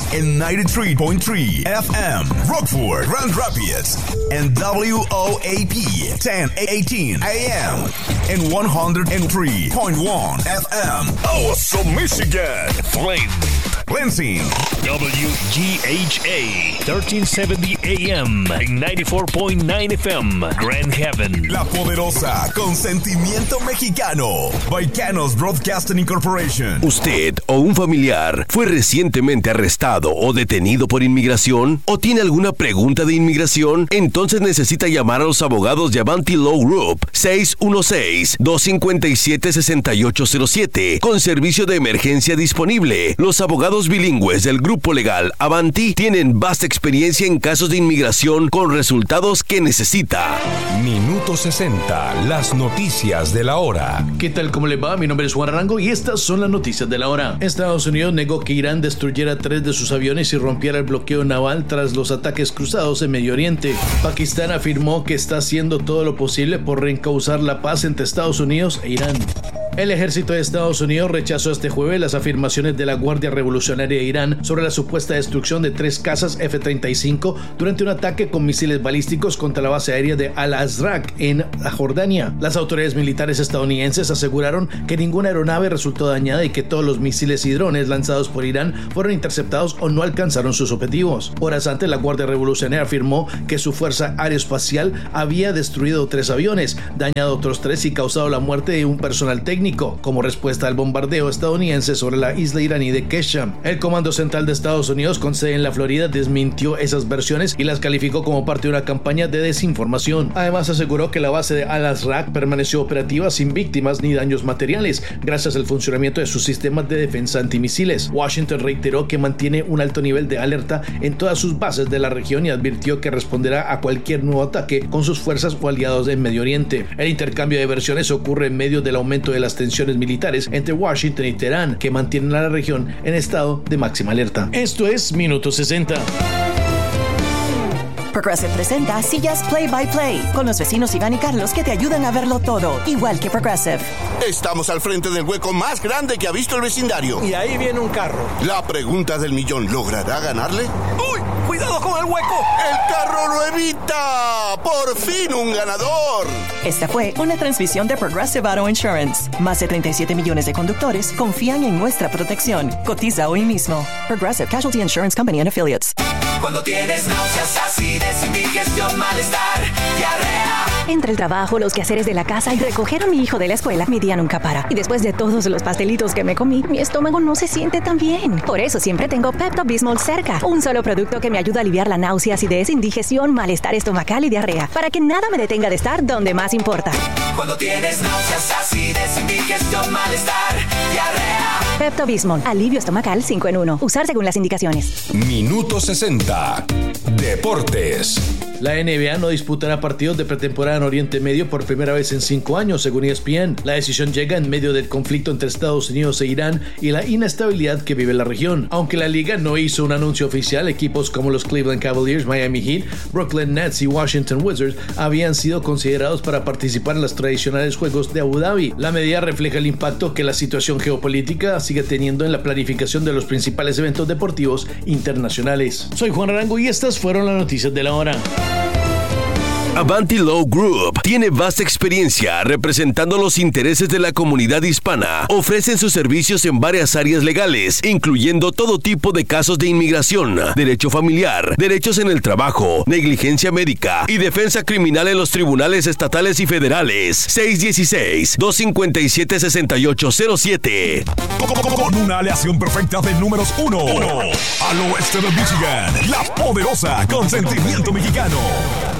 en 93.3 FM, Rockford, Grand Rapids, and WOAP 1018 AM, and 103.1 FM, Awesome, Michigan, Flint, Lansing, WGHA 1370 AM, and 94.9 FM, Grand Haven, La Poderosa, con sentimiento mexicano, Baicanos Broadcasting Incorporation. ¿Usted o un familiar fue recientemente arrestado o detenido por inmigración? ¿O tiene alguna pregunta de inmigración? Entonces necesita llamar a los abogados de Avanti Law Group 616-257-6807 con servicio de emergencia disponible. Los abogados bilingües del grupo legal Avanti tienen vasta experiencia en casos de inmigración con resultados que necesita. Minuto 60, las noticias de la hora. ¿Qué tal? ¿Cómo le va? Mi nombre es Juan Arango y estas son las noticias de la hora. Estados Unidos negó que Irán destruyera 3 de sus aviones y rompiera el bloqueo naval tras los ataques cruzados en Medio Oriente. Pakistán afirmó que está haciendo todo lo posible por reencauzar la paz entre Estados Unidos e Irán. El ejército de Estados Unidos rechazó este jueves las afirmaciones de la Guardia Revolucionaria de Irán sobre la supuesta destrucción de 3 cazas F-35 durante un ataque con misiles balísticos contra la base aérea de Al-Azraq en Jordania. Las autoridades militares estadounidenses aseguraron que ninguna aeronave resultó dañada y que todos los misiles y drones lanzados por Irán fueron interceptados o no alcanzaron sus objetivos. Horas antes, la Guardia Revolucionaria afirmó que su fuerza aeroespacial había destruido 3 aviones, dañado otros 3 y causado la muerte de un personal técnico como respuesta al bombardeo estadounidense sobre la isla iraní de Qeshm. El Comando Central de Estados Unidos, con sede en la Florida, desmintió esas versiones y las calificó como parte de una campaña de desinformación. Además, aseguró que la base de Al-Azraq permaneció operativa sin víctimas ni daños materiales, gracias al funcionamiento de sus sistemas de defensa antimisiles. Washington reiteró que mantiene un alto nivel de alerta en todas sus bases de la región y advirtió que responderá a cualquier nuevo ataque con sus fuerzas o aliados en Medio Oriente. El intercambio de versiones ocurre en medio del aumento de las tensiones militares entre Washington y Teherán, que mantienen a la región en estado de máxima alerta. Esto es Minuto 60. Progressive presenta Sillas Play by Play con los vecinos Iván y Carlos que te ayudan a verlo todo, igual que Progressive. Estamos al frente del hueco más grande que ha visto el vecindario. Y ahí viene un carro. La pregunta del millón, ¿logrará ganarle? ¡Uy! ¡Cuidado con el hueco! ¡El carro lo evita! ¡Por fin un ganador! Esta fue una transmisión de Progressive Auto Insurance. Más de 37 millones de conductores confían en nuestra protección. Cotiza hoy mismo. Progressive Casualty Insurance Company and Affiliates. Cuando tienes náuseas, acidez, indigestión, malestar, diarrea. Entre el trabajo, los quehaceres de la casa y recoger a mi hijo de la escuela, mi día nunca para. Y después de todos los pastelitos que me comí, mi estómago no se siente tan bien. Por eso siempre tengo Pepto-Bismol cerca. Un solo producto que me ayuda a aliviar la náusea, acidez, indigestión, malestar estomacal y diarrea. Para que nada me detenga de estar donde más importa. Cuando tienes náuseas, acidez, indigestión, malestar, diarrea. Pepto-Bismol. Alivio estomacal 5 en 1. Usar según las indicaciones. Minuto 60. Deportes. La NBA no disputará partidos de pretemporada en Oriente Medio por primera vez en 5 años, según ESPN. La decisión llega en medio del conflicto entre Estados Unidos e Irán y la inestabilidad que vive la región. Aunque la liga no hizo un anuncio oficial, equipos como los Cleveland Cavaliers, Miami Heat, Brooklyn Nets y Washington Wizards habían sido considerados para participar en los tradicionales Juegos de Abu Dhabi. La medida refleja el impacto que la situación geopolítica sigue teniendo en la planificación de los principales eventos deportivos internacionales. Soy Juan Arango y estas fueron las noticias de la hora. Avanti Law Group tiene vasta experiencia representando los intereses de la comunidad hispana. Ofrecen sus servicios en varias áreas legales, incluyendo todo tipo de casos de inmigración, derecho familiar, derechos en el trabajo, negligencia médica y defensa criminal en los tribunales estatales y federales. 616-257-6807. Con una aleación perfecta de números 1 al oeste de Michigan, La Poderosa, con sentimiento mexicano.